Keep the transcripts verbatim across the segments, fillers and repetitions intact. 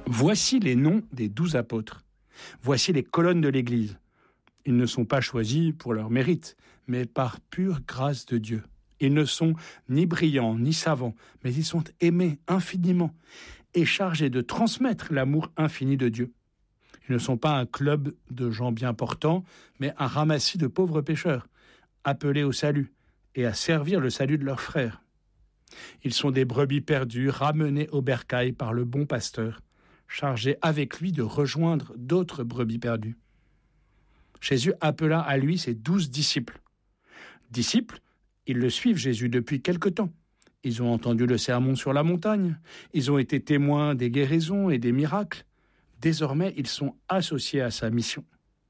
Voici les noms des douze apôtres. Voici les colonnes de l'Église. Ils ne sont pas choisis pour leur mérite, mais par pure grâce de Dieu. Ils ne sont ni brillants, ni savants, mais ils sont aimés infiniment et chargés de transmettre l'amour infini de Dieu. Ils ne sont pas un club de gens bien portants, mais un ramassis de pauvres pécheurs, appelés au salut et à servir le salut de leurs frères. Ils sont des brebis perdues, ramenées au bercail par le bon pasteur, chargés avec lui de rejoindre d'autres brebis perdues. Jésus appela à lui ses douze disciples. Disciples, ils le suivent Jésus depuis quelque temps. Ils ont entendu le sermon sur la montagne, ils ont été témoins des guérisons et des miracles. Désormais, ils sont associés à sa mission.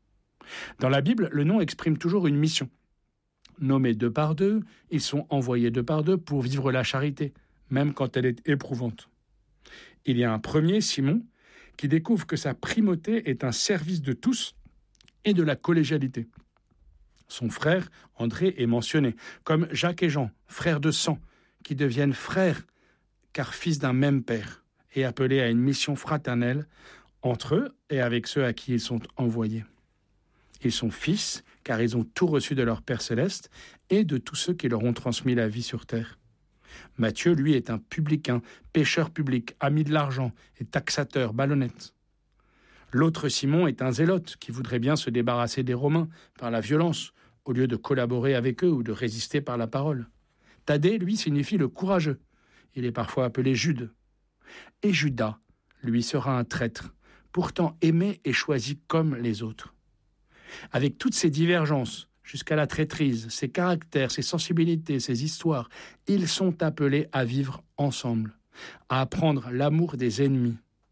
Dans la Bible, le nom exprime toujours une mission. Nommés deux par deux, ils sont envoyés deux par deux pour vivre la charité, même quand elle est éprouvante. Il y a un premier, Simon, qui découvre que sa primauté est un service de tous et de la collégialité. Son frère, André, est mentionné, comme Jacques et Jean, frères de sang, qui deviennent frères, car fils d'un même père, et appelés à une mission fraternelle entre eux et avec ceux à qui ils sont envoyés. Ils sont fils, car ils ont tout reçu de leur Père céleste et de tous ceux qui leur ont transmis la vie sur terre. Matthieu, lui, est un publicain, pécheur public, ami de l'argent et taxateur, malhonnête. L'autre Simon est un zélote qui voudrait bien se débarrasser des Romains par la violence, au lieu de collaborer avec eux ou de résister par la parole. Thaddée, lui, signifie le courageux. Il est parfois appelé Jude. Et Judas, lui, sera un traître, pourtant aimé et choisi comme les autres. Avec toutes ces divergences, jusqu'à la traîtrise, ses caractères, ses sensibilités, ses histoires, ils sont appelés à vivre ensemble, à apprendre l'amour des ennemis,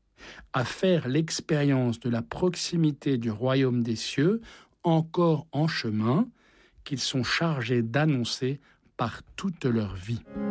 à faire l'expérience de la proximité du royaume des cieux, encore en chemin, qu'ils sont chargés d'annoncer par toute leur vie.